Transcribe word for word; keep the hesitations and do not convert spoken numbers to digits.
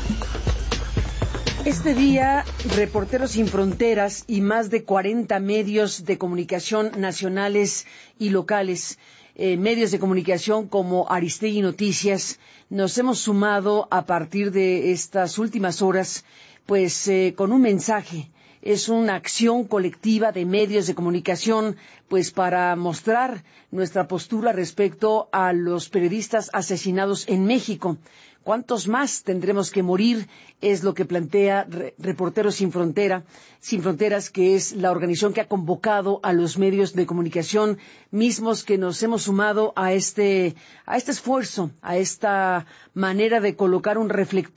Este día, Reporteros Sin Fronteras y más de cuarenta medios de comunicación nacionales y locales, eh, medios de comunicación como Aristegui Noticias, nos hemos sumado a partir de estas últimas horas, pues eh, con un mensaje. Es una acción colectiva de medios de comunicación, pues para mostrar nuestra postura respecto a los periodistas asesinados en México. ¿Cuántos más tendremos que morir? Es lo que plantea Reporteros Sin Frontera, Sin Fronteras, que es la organización que ha convocado a los medios de comunicación mismos que nos hemos sumado a este, a este esfuerzo, a esta manera de colocar un reflector